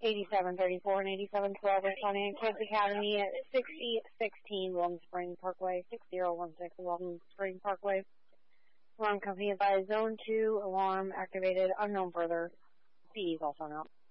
8734 and 8712 responding in Kids Academy at 6016 Wilton Spring Parkway, 6016 Wilton Spring Parkway. Alarm company advised Zone 2, alarm activated, unknown further. CE is also out.